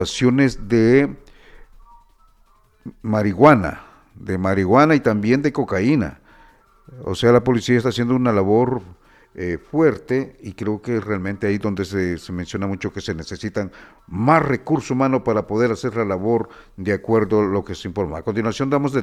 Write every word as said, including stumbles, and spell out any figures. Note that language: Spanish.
situaciones de marihuana, de marihuana y también de cocaína. O sea, la policía está haciendo una labor eh, fuerte y creo que realmente ahí donde se, se menciona mucho que se necesitan más recursos humanos para poder hacer la labor de acuerdo a lo que se informa. A continuación damos de